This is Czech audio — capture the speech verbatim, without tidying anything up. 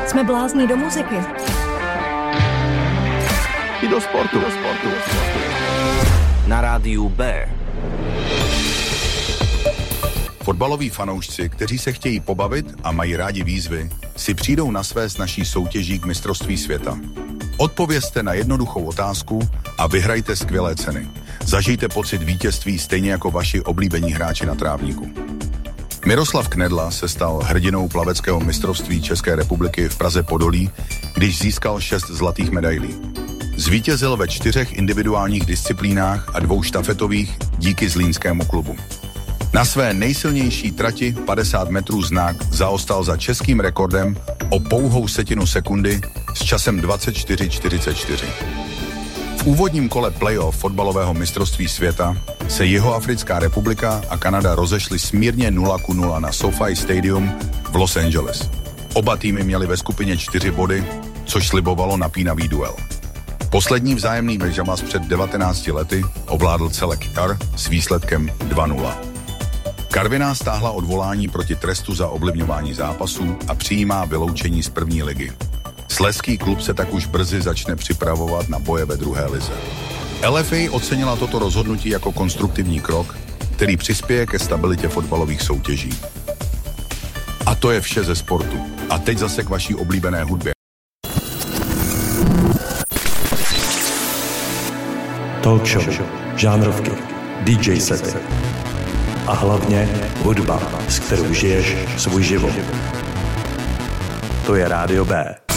Jsme blázni do muziky. I do sportu. Do sportu. Na rádiu B. Fotbaloví fanoušci, kteří se chtějí pobavit a mají rádi výzvy, si přijdou na své s naší soutěží k mistrovství světa. Odpovězte na jednoduchou otázku a vyhrajte skvělé ceny. Zažijte pocit vítězství stejně jako vaši oblíbení hráči na trávníku. Miroslav Knedla se stal hrdinou plaveckého mistrovství České republiky v Praze Podolí, když získal šest zlatých medailí. Zvítězil ve čtyřech individuálních disciplínách a dvou štafetových díky zlínskému klubu. Na své nejsilnější trati padesát metrů znak zaostal za českým rekordem o pouhou setinu sekundy s časem dvacet čtyři čtyřicet čtyři. V úvodním kole playoff fotbalového mistrovství světa se Jihoafrická republika a Kanada rozešly smírně nula ku nula na SoFi Stadium v Los Angeles. Oba týmy měly ve skupině čtyři body, což slibovalo napínavý duel. Poslední vzájemný mežamaz před devatenácti lety ovládl celek jar s výsledkem dva nula. Karviná stáhla odvolání proti trestu za ovlivňování zápasů a přijímá vyloučení z první ligy. Slezský klub se tak už brzy začne připravovat na boje ve druhé lize. L F A ocenila toto rozhodnutí jako konstruktivní krok, který přispěje ke stabilitě fotbalových soutěží. A to je vše ze sportu. A teď zase k vaší oblíbené hudbě. Talk show, žánrovky, D J sety a hlavně hudba, s kterou žiješ svůj život. To je Rádio B.